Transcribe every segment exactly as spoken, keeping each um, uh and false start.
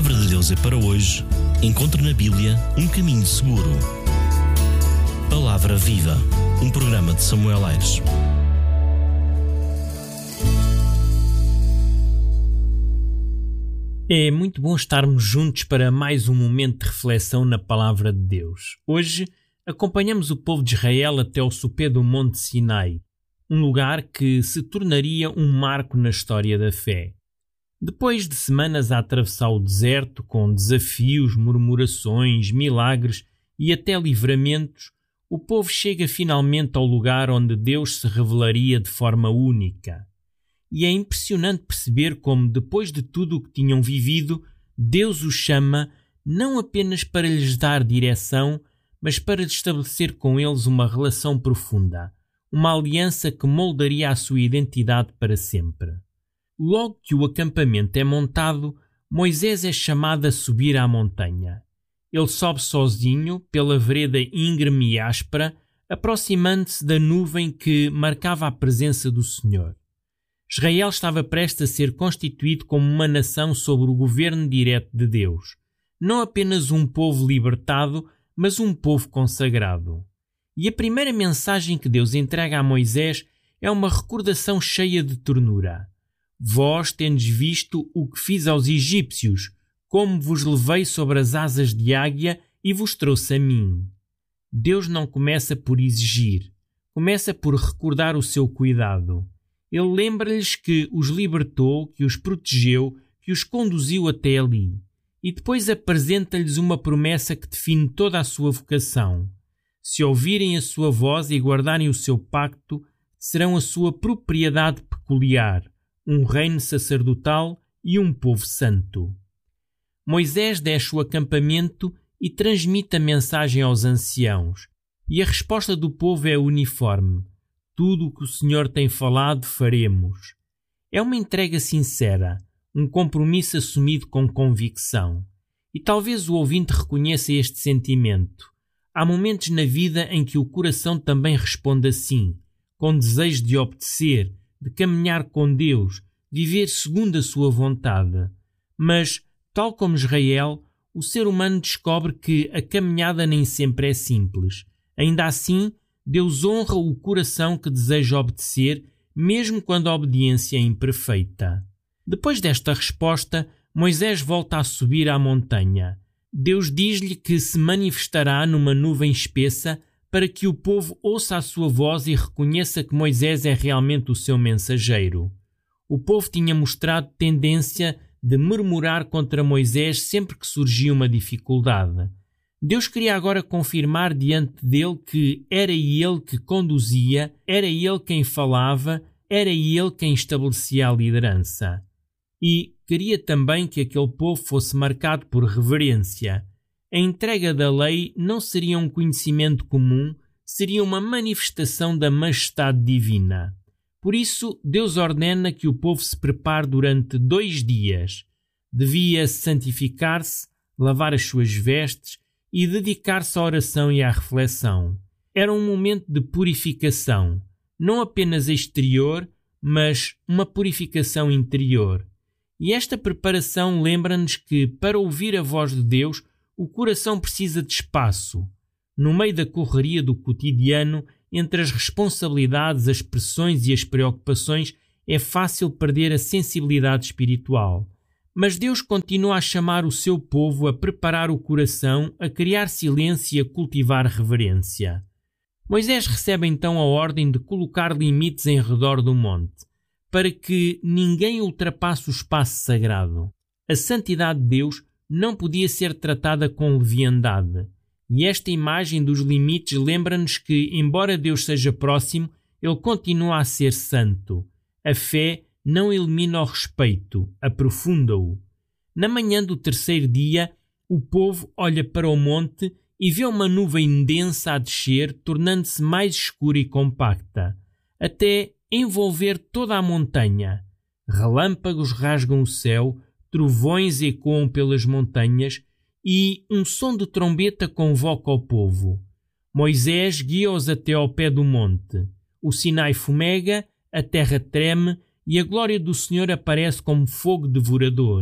palavra de Deus é para hoje. Encontre na Bíblia um caminho seguro. Palavra Viva, um programa de Samuel Aires. É muito bom estarmos juntos para mais um momento de reflexão na Palavra de Deus. Hoje acompanhamos o povo de Israel até ao sopé do Monte Sinai, um lugar que se tornaria um marco na história da fé. Depois de semanas a atravessar o deserto com desafios, murmurações, milagres e até livramentos, o povo chega finalmente ao lugar onde Deus se revelaria de forma única. E é impressionante perceber como, depois de tudo o que tinham vivido, Deus os chama não apenas para lhes dar direção, mas para estabelecer com eles uma relação profunda, uma aliança que moldaria a sua identidade para sempre. Logo que o acampamento é montado, Moisés é chamado a subir à montanha. Ele sobe sozinho pela vereda íngreme e áspera, aproximando-se da nuvem que marcava a presença do Senhor. Israel estava prestes a ser constituído como uma nação sob o governo direto de Deus. Não apenas um povo libertado, mas um povo consagrado. E a primeira mensagem que Deus entrega a Moisés é uma recordação cheia de ternura. Vós tendes visto o que fiz aos egípcios, como vos levei sobre as asas de águia e vos trouxe a mim. Deus não começa por exigir, começa por recordar o seu cuidado. Ele lembra-lhes que os libertou, que os protegeu, que os conduziu até ali. E depois apresenta-lhes uma promessa que define toda a sua vocação. Se ouvirem a sua voz e guardarem o seu pacto, serão a sua propriedade peculiar, um reino sacerdotal e um povo santo. Moisés deixa o acampamento e transmite a mensagem aos anciãos. E a resposta do povo é uniforme. Tudo o que o Senhor tem falado, faremos. É uma entrega sincera, um compromisso assumido com convicção. E talvez o ouvinte reconheça este sentimento. Há momentos na vida em que o coração também responde assim, com desejo de obedecer, de caminhar com Deus, viver segundo a sua vontade. Mas, tal como Israel, o ser humano descobre que a caminhada nem sempre é simples. Ainda assim, Deus honra o coração que deseja obedecer, mesmo quando a obediência é imperfeita. Depois desta resposta, Moisés volta a subir à montanha. Deus diz-lhe que se manifestará numa nuvem espessa para que o povo ouça a sua voz e reconheça que Moisés é realmente o seu mensageiro. O povo tinha mostrado tendência de murmurar contra Moisés sempre que surgia uma dificuldade. Deus queria agora confirmar diante dele que era ele que conduzia, era ele quem falava, era ele quem estabelecia a liderança. E queria também que aquele povo fosse marcado por reverência. A entrega da lei não seria um conhecimento comum, seria uma manifestação da majestade divina. Por isso, Deus ordena que o povo se prepare durante dois dias. Devia santificar-se, lavar as suas vestes e dedicar-se à oração e à reflexão. Era um momento de purificação, não apenas exterior, mas uma purificação interior. E esta preparação lembra-nos que, para ouvir a voz de Deus, o coração precisa de espaço. No meio da correria do cotidiano, entre as responsabilidades, as pressões e as preocupações, é fácil perder a sensibilidade espiritual. Mas Deus continua a chamar o seu povo a preparar o coração, a criar silêncio e a cultivar reverência. Moisés recebe então a ordem de colocar limites em redor do monte, para que ninguém ultrapasse o espaço sagrado. A santidade de Deus não podia ser tratada com leviandade. E esta imagem dos limites lembra-nos que, embora Deus seja próximo, Ele continua a ser santo. A fé não elimina o respeito, aprofunda-o. Na manhã do terceiro dia, o povo olha para o monte e vê uma nuvem densa a descer, tornando-se mais escura e compacta, até envolver toda a montanha. Relâmpagos rasgam o céu, trovões ecoam pelas montanhas e um som de trombeta convoca o povo. Moisés guia-os até ao pé do monte. O Sinai fumega, a terra treme e a glória do Senhor aparece como fogo devorador.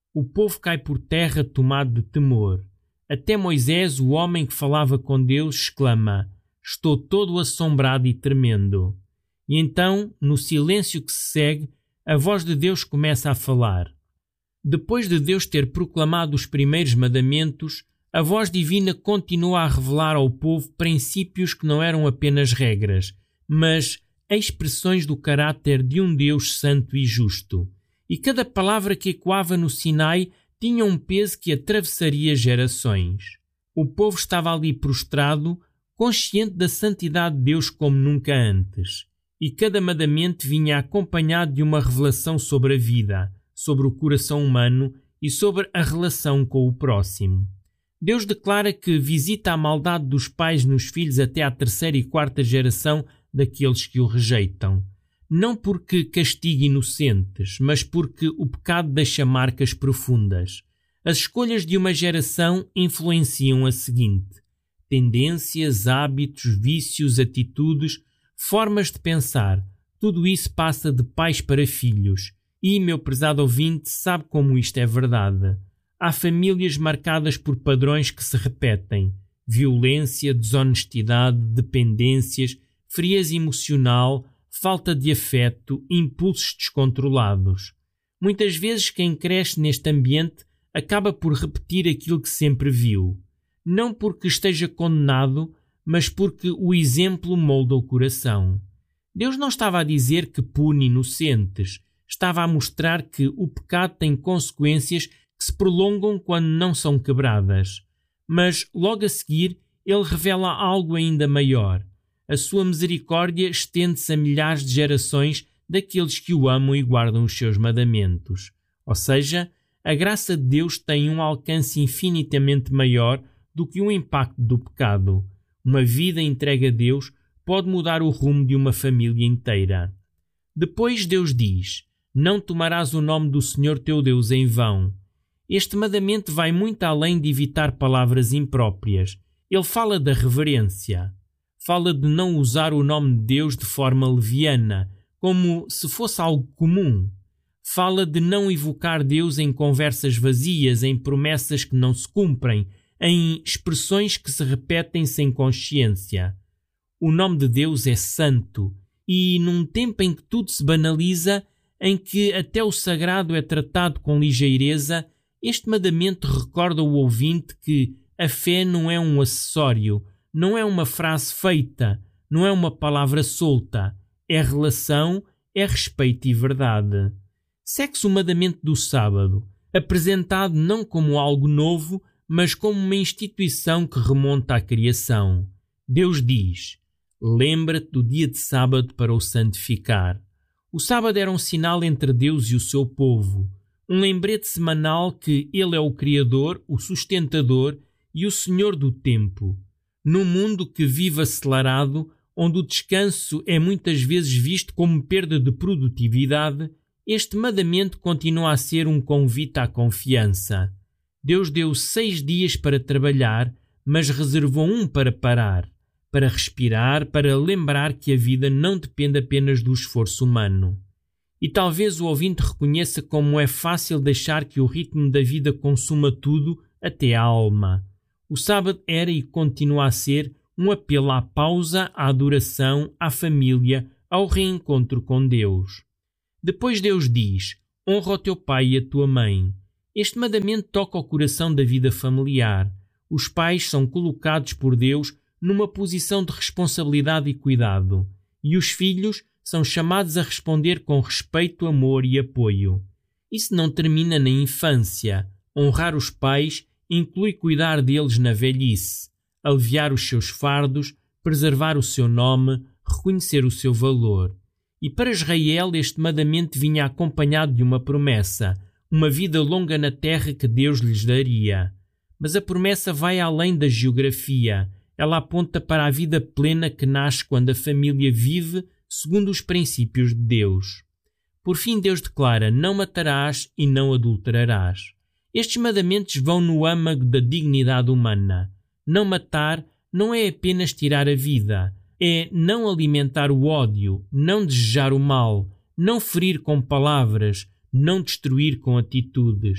O povo cai por terra tomado de temor. Até Moisés, o homem que falava com Deus, exclama: estou todo assombrado e tremendo. E então, no silêncio que se segue, a voz de Deus começa a falar. Depois de Deus ter proclamado os primeiros mandamentos, a voz divina continua a revelar ao povo princípios que não eram apenas regras, mas expressões do caráter de um Deus santo e justo. E cada palavra que ecoava no Sinai tinha um peso que atravessaria gerações. O povo estava ali prostrado, consciente da santidade de Deus como nunca antes. E cada mandamento vinha acompanhado de uma revelação sobre a vida, sobre o coração humano e sobre a relação com o próximo. Deus declara que visita a maldade dos pais nos filhos até à terceira e quarta geração daqueles que o rejeitam. Não porque castiga inocentes, mas porque o pecado deixa marcas profundas. As escolhas de uma geração influenciam a seguinte: tendências, hábitos, vícios, atitudes, formas de pensar. Tudo isso passa de pais para filhos. E, meu prezado ouvinte, sabe como isto é verdade. Há famílias marcadas por padrões que se repetem: violência, desonestidade, dependências, frieza emocional, falta de afeto, impulsos descontrolados. Muitas vezes quem cresce neste ambiente acaba por repetir aquilo que sempre viu. Não porque esteja condenado, mas porque o exemplo molda o coração. Deus não estava a dizer que pune inocentes. Estava a mostrar que o pecado tem consequências que se prolongam quando não são quebradas. Mas, logo a seguir, ele revela algo ainda maior. A sua misericórdia estende-se a milhares de gerações daqueles que o amam e guardam os seus mandamentos. Ou seja, a graça de Deus tem um alcance infinitamente maior do que o impacto do pecado. Uma vida entregue a Deus pode mudar o rumo de uma família inteira. Depois Deus diz: não tomarás o nome do Senhor teu Deus em vão. Este mandamento vai muito além de evitar palavras impróprias. Ele fala da reverência. Fala de não usar o nome de Deus de forma leviana, como se fosse algo comum. Fala de não evocar Deus em conversas vazias, em promessas que não se cumprem, em expressões que se repetem sem consciência. O nome de Deus é santo, e num tempo em que tudo se banaliza, em que até o sagrado é tratado com ligeireza, este mandamento recorda o ouvinte que a fé não é um acessório, não é uma frase feita, não é uma palavra solta, é relação, é respeito e verdade. Segue-se o mandamento do sábado, apresentado não como algo novo, mas como uma instituição que remonta à criação. Deus diz: lembra-te do dia de sábado para o santificar. O sábado era um sinal entre Deus e o seu povo, um lembrete semanal que Ele é o Criador, o sustentador e o Senhor do tempo. Num mundo que vive acelerado, onde o descanso é muitas vezes visto como perda de produtividade, este mandamento continua a ser um convite à confiança. Deus deu seis dias para trabalhar, mas reservou um para parar, para respirar, para lembrar que a vida não depende apenas do esforço humano. E talvez o ouvinte reconheça como é fácil deixar que o ritmo da vida consuma tudo, até a alma. O sábado era e continua a ser um apelo à pausa, à adoração, à família, ao reencontro com Deus. Depois Deus diz: honra o teu pai e a tua mãe. Este mandamento toca o coração da vida familiar. Os pais são colocados por Deus numa posição de responsabilidade e cuidado, e os filhos são chamados a responder com respeito, amor e apoio. Isso não termina na infância. Honrar os pais inclui cuidar deles na velhice, aliviar os seus fardos, preservar o seu nome, reconhecer o seu valor. E para Israel este mandamento vinha acompanhado de uma promessa, uma vida longa na terra que Deus lhes daria. Mas a promessa vai além da geografia. Ela aponta para a vida plena que nasce quando a família vive segundo os princípios de Deus. Por fim, Deus declara: não matarás e não adulterarás. Estes mandamentos vão no âmago da dignidade humana. Não matar não é apenas tirar a vida, é não alimentar o ódio, não desejar o mal, não ferir com palavras, não destruir com atitudes.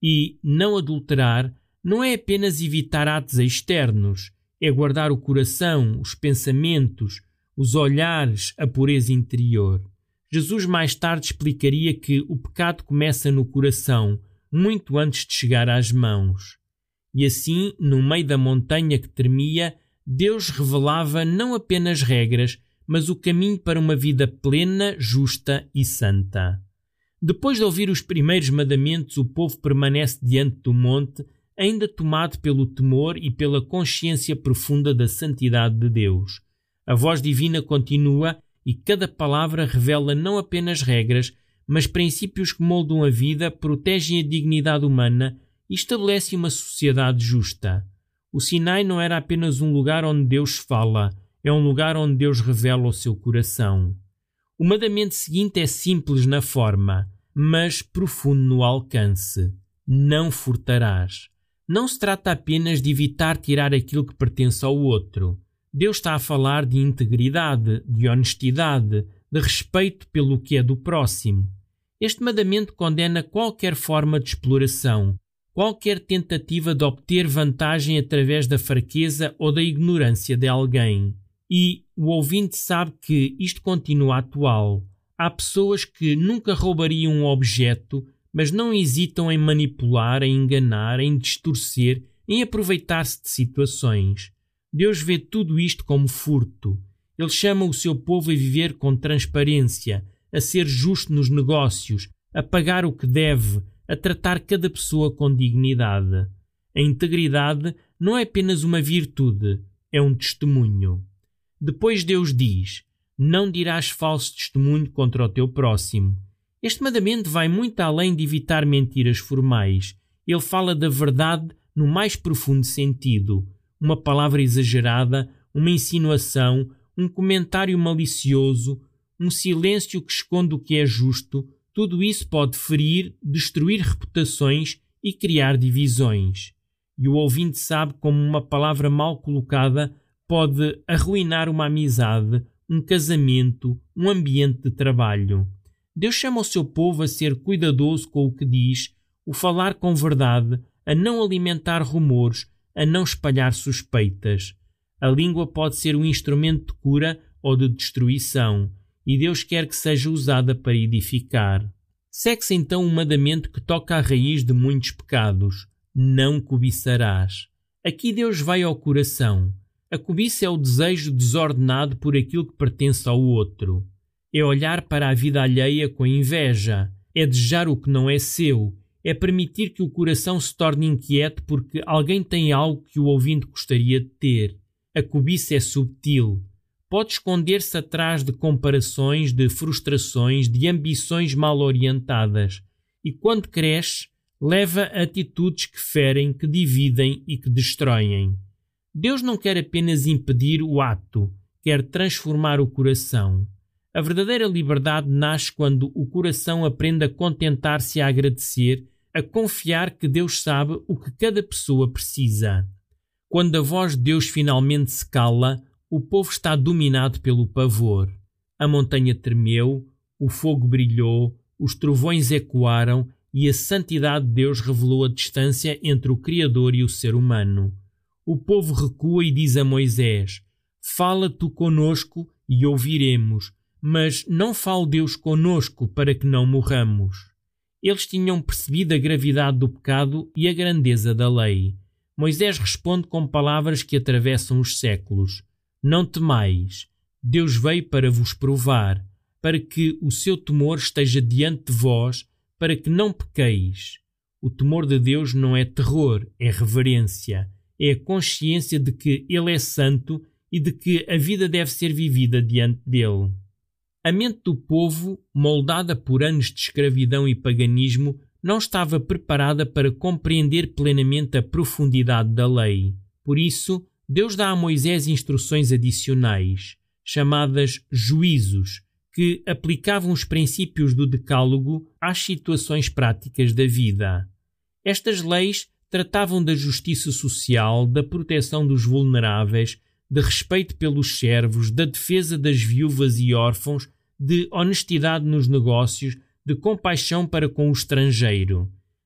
E não adulterar não é apenas evitar atos externos, é guardar o coração, os pensamentos, os olhares, a pureza interior. Jesus mais tarde explicaria que o pecado começa no coração, muito antes de chegar às mãos. E assim, no meio da montanha que tremia, Deus revelava não apenas regras, mas o caminho para uma vida plena, justa e santa. Depois de ouvir os primeiros mandamentos, o povo permanece diante do monte, ainda tomado pelo temor e pela consciência profunda da santidade de Deus. A voz divina continua e cada palavra revela não apenas regras, mas princípios que moldam a vida, protegem a dignidade humana e estabelecem uma sociedade justa. O Sinai não era apenas um lugar onde Deus fala, é um lugar onde Deus revela o seu coração. O mandamento seguinte é simples na forma, mas profundo no alcance. Não furtarás. Não se trata apenas de evitar tirar aquilo que pertence ao outro. Deus está a falar de integridade, de honestidade, de respeito pelo que é do próximo. Este mandamento condena qualquer forma de exploração, qualquer tentativa de obter vantagem através da fraqueza ou da ignorância de alguém. E o ouvinte sabe que isto continua atual. Há pessoas que nunca roubariam um objeto, mas não hesitam em manipular, em enganar, em distorcer, em aproveitar-se de situações. Deus vê tudo isto como furto. Ele chama o seu povo a viver com transparência, a ser justo nos negócios, a pagar o que deve, a tratar cada pessoa com dignidade. A integridade não é apenas uma virtude, é um testemunho. Depois Deus diz: não dirás falso testemunho contra o teu próximo. Este mandamento vai muito além de evitar mentiras formais. Ele fala da verdade no mais profundo sentido. Uma palavra exagerada, uma insinuação, um comentário malicioso, um silêncio que esconde o que é justo, tudo isso pode ferir, destruir reputações e criar divisões. E o ouvinte sabe como uma palavra mal colocada pode arruinar uma amizade, um casamento, um ambiente de trabalho. Deus chama o seu povo a ser cuidadoso com o que diz, o falar com verdade, a não alimentar rumores, a não espalhar suspeitas. A língua pode ser um instrumento de cura ou de destruição, e Deus quer que seja usada para edificar. Segue-se então um mandamento que toca à raiz de muitos pecados: não cobiçarás. Aqui Deus vai ao coração. A cobiça é o desejo desordenado por aquilo que pertence ao outro. É olhar para a vida alheia com inveja, é desejar o que não é seu, é permitir que o coração se torne inquieto porque alguém tem algo que o ouvinte gostaria de ter. A cobiça é subtil. Pode esconder-se atrás de comparações, de frustrações, de ambições mal orientadas. E quando cresce, leva a atitudes que ferem, que dividem e que destroem. Deus não quer apenas impedir o ato, quer transformar o coração. A verdadeira liberdade nasce quando o coração aprende a contentar-se e a agradecer, a confiar que Deus sabe o que cada pessoa precisa. Quando a voz de Deus finalmente se cala, o povo está dominado pelo pavor. A montanha tremeu, o fogo brilhou, os trovões ecoaram e a santidade de Deus revelou a distância entre o Criador e o ser humano. O povo recua e diz a Moisés: fala tu conosco e ouviremos, mas não fale Deus conosco para que não morramos. Eles tinham percebido a gravidade do pecado e a grandeza da lei. Moisés responde com palavras que atravessam os séculos: não temais, Deus veio para vos provar, para que o seu temor esteja diante de vós, para que não pequeis. O temor de Deus não é terror, é reverência, é a consciência de que Ele é santo e de que a vida deve ser vivida diante dele. A mente do povo, moldada por anos de escravidão e paganismo, não estava preparada para compreender plenamente a profundidade da lei. Por isso, Deus dá a Moisés instruções adicionais, chamadas juízos, que aplicavam os princípios do Decálogo às situações práticas da vida. Estas leis tratavam da justiça social, da proteção dos vulneráveis, de respeito pelos servos, da defesa das viúvas e órfãos, de honestidade nos negócios, de compaixão para com o estrangeiro.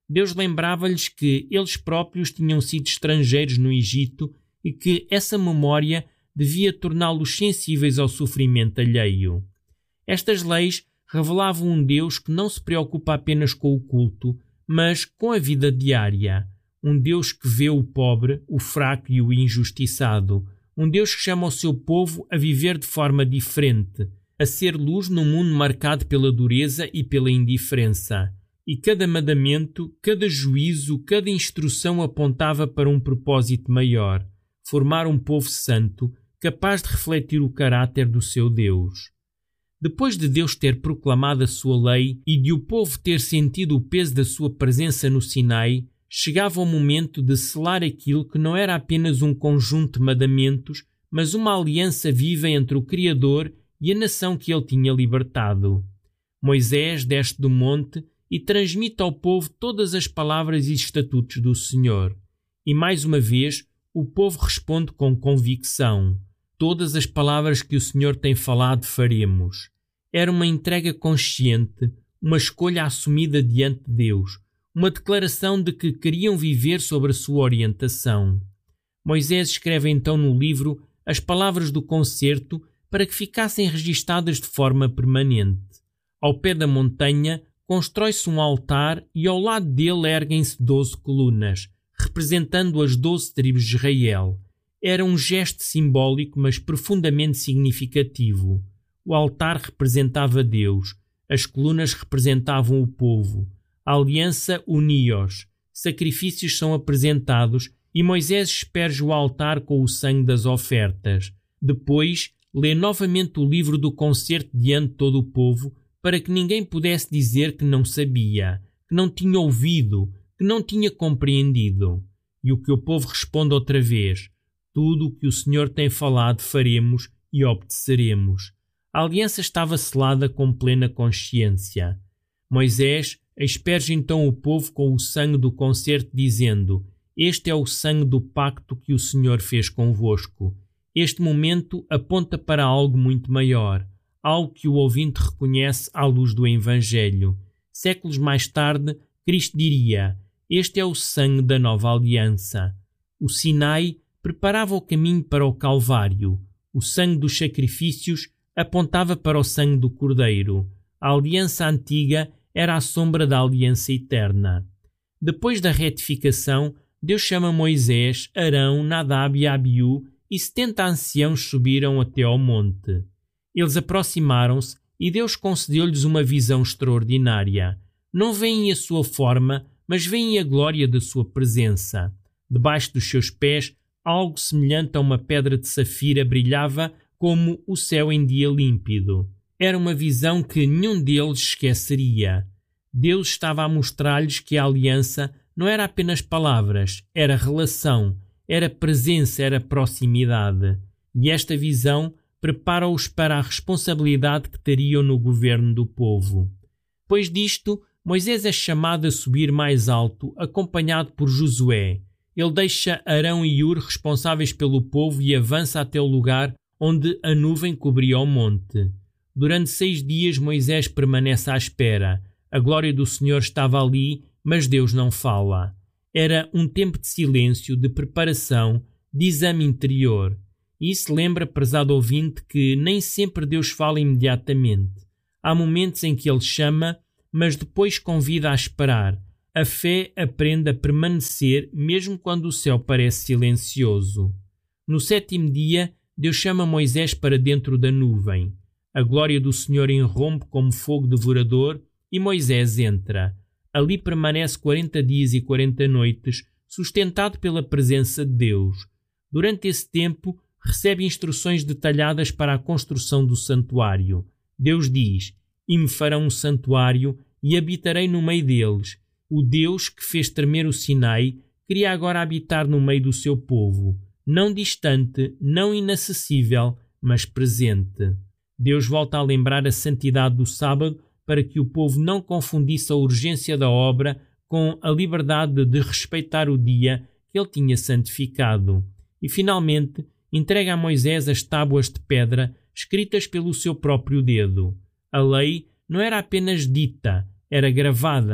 Deus lembrava-lhes que eles próprios tinham sido estrangeiros no Egito e que essa memória devia torná-los sensíveis ao sofrimento alheio. Estas leis revelavam um Deus que não se preocupa apenas com o culto, mas com a vida diária. Um Deus que vê o pobre, o fraco e o injustiçado. Um Deus que chama o seu povo a viver de forma diferente, a ser luz num mundo marcado pela dureza e pela indiferença. E cada mandamento, cada juízo, cada instrução apontava para um propósito maior: formar um povo santo, capaz de refletir o caráter do seu Deus. Depois de Deus ter proclamado a sua lei e de o povo ter sentido o peso da sua presença no Sinai, chegava o momento de selar aquilo que não era apenas um conjunto de mandamentos, mas uma aliança viva entre o Criador e a nação que ele tinha libertado. Moisés desce do monte e transmite ao povo todas as palavras e estatutos do Senhor. E mais uma vez, o povo responde com convicção: todas as palavras que o Senhor tem falado faremos. Era uma entrega consciente, uma escolha assumida diante de Deus, uma declaração de que queriam viver sobre a sua orientação. Moisés escreve então no livro as palavras do concerto para que ficassem registadas de forma permanente. Ao pé da montanha constrói-se um altar e ao lado dele erguem-se doze colunas, representando as doze tribos de Israel. Era um gesto simbólico, mas profundamente significativo. O altar representava Deus, as colunas representavam o povo, a aliança unia-os, sacrifícios são apresentados e Moisés asperge o altar com o sangue das ofertas. Depois, lê novamente o livro do concerto diante de todo o povo, para que ninguém pudesse dizer que não sabia, que não tinha ouvido, que não tinha compreendido. E o que o povo responde outra vez: tudo o que o Senhor tem falado faremos e obedeceremos. A aliança estava selada com plena consciência. Moisés asperge então o povo com o sangue do concerto, dizendo: este é o sangue do pacto que o Senhor fez convosco. Este momento aponta para algo muito maior, algo que o ouvinte reconhece à luz do Evangelho. Séculos mais tarde, Cristo diria: este é o sangue da nova aliança. O Sinai preparava o caminho para o Calvário. O sangue dos sacrifícios apontava para o sangue do Cordeiro. A aliança antiga era a sombra da aliança eterna. Depois da retificação, Deus chama Moisés, Arão, Nadab e Abiú, e setenta anciãos subiram até ao monte. Eles aproximaram-se e Deus concedeu-lhes uma visão extraordinária. Não veem a sua forma, mas veem a glória da sua presença. Debaixo dos seus pés, algo semelhante a uma pedra de safira brilhava como o céu em dia límpido. Era uma visão que nenhum deles esqueceria. Deus estava a mostrar-lhes que a aliança não era apenas palavras, era relação, era presença, era proximidade. E esta visão prepara-os para a responsabilidade que teriam no governo do povo. Depois disto, Moisés é chamado a subir mais alto, acompanhado por Josué. Ele deixa Arão e Hur responsáveis pelo povo e avança até o lugar onde a nuvem cobria o monte. Durante seis dias Moisés permanece à espera. A glória do Senhor estava ali, mas Deus não fala. Era um tempo de silêncio, de preparação, de exame interior. E isso lembra, prezado ouvinte, que nem sempre Deus fala imediatamente. Há momentos em que Ele chama, mas depois convida a esperar. A fé aprende a permanecer mesmo quando o céu parece silencioso. No sétimo dia, Deus chama Moisés para dentro da nuvem. A glória do Senhor irrompe como fogo devorador e Moisés entra. Ali permanece quarenta dias e quarenta noites, sustentado pela presença de Deus. Durante esse tempo, recebe instruções detalhadas para a construção do santuário. Deus diz: e me farão um santuário e habitarei no meio deles. O Deus que fez tremer o Sinai queria agora habitar no meio do seu povo, não distante, não inacessível, mas presente. Deus volta a lembrar a santidade do sábado para que o povo não confundisse a urgência da obra com a liberdade de respeitar o dia que ele tinha santificado. E finalmente entrega a Moisés as tábuas de pedra escritas pelo seu próprio dedo. A lei não era apenas dita, era gravada,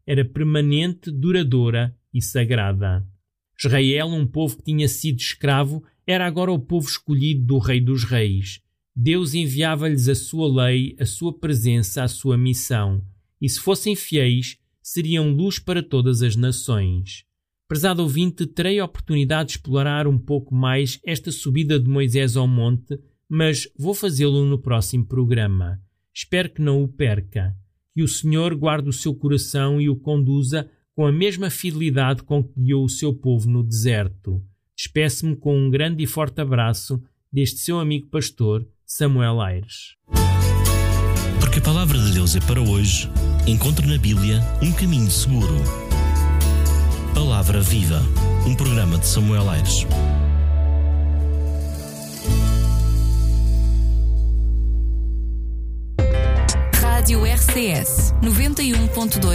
era permanente, duradoura e sagrada. Israel, um povo que tinha sido escravo, era agora o povo escolhido do Rei dos Reis. Deus enviava-lhes a sua lei, a sua presença, a sua missão. E se fossem fiéis, seriam luz para todas as nações. Prezado ouvinte, terei a oportunidade de explorar um pouco mais esta subida de Moisés ao monte, mas vou fazê-lo no próximo programa. Espero que não o perca. Que o Senhor guarde o seu coração e o conduza com a mesma fidelidade com que guiou o seu povo no deserto. Despeço-me com um grande e forte abraço deste seu amigo pastor, Samuel Aires. Porque a palavra de Deus é para hoje, encontre na Bíblia um caminho seguro. Palavra Viva, um programa de Samuel Aires. Rádio R C S noventa e um ponto dois